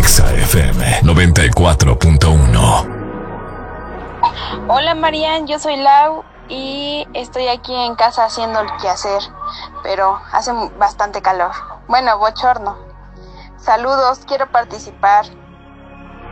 Exa FM 94.1. Hola Marian, yo soy Lau y estoy aquí en casa haciendo el quehacer, pero hace bastante calor. Bueno, bochorno. Saludos, quiero participar.